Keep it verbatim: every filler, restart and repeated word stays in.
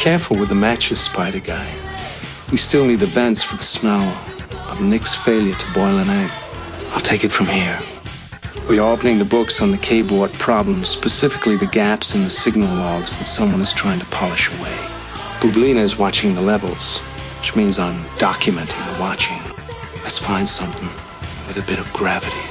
Careful with the matches, Spider Guy. We still need the vents for the smell of Nick's failure to boil an egg. I'll take it from here. We are opening the books on the keyboard problems, specifically the gaps in the signal logs that someone is trying to polish away. Bublina is watching the levels, which means I'm documenting the watching. Let's find something with a bit of gravity.